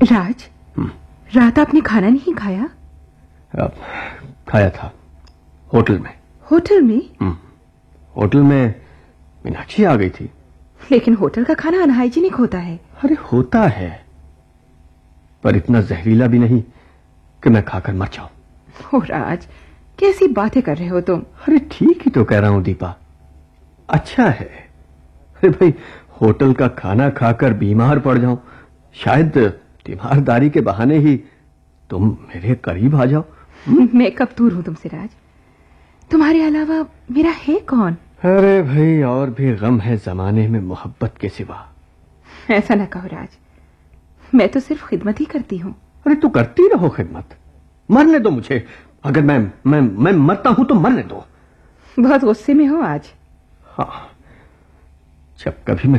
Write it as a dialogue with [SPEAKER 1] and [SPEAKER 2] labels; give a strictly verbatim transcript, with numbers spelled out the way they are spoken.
[SPEAKER 1] राज, रात आपने खाना नहीं खाया?
[SPEAKER 2] अब खाया था, होटल में।
[SPEAKER 1] होटल में?
[SPEAKER 2] होटल में मीनाक्षी आ गई थी।
[SPEAKER 1] लेकिन होटल का खाना अनहाइजीनिक होता है।
[SPEAKER 2] अरे होता है, पर इतना जहरीला भी नहीं कि मैं खाकर मर जाऊं।
[SPEAKER 1] ओ राज, कैसी बातें कर रहे हो तुम?
[SPEAKER 2] अरे ठीक ही तो कह रहा हूं दीपा, अच्छा है। अरे भाई, होटल का खाना खाकर बीमार पड़ जाऊं, शायद तीमारदारी के बहाने ही तुम मेरे करीब आ जाओ।
[SPEAKER 1] मैं कब दूर हूं तुमसे राज? तुम्हारे अलावा मेरा है कौन?
[SPEAKER 2] अरे भाई, और भी गम है जमाने में मोहब्बत के सिवा।
[SPEAKER 1] ऐसा न कहो राज, मैं तो सिर्फ खिदमत ही करती हूँ।
[SPEAKER 2] अरे तू करती रहो खिदमत, मरने दो मुझे। अगर मैं मैं मैं मरता हूं तो मरने दो।
[SPEAKER 1] बहुत गुस्से में हो आज?
[SPEAKER 2] हाँ, जब कभी मैं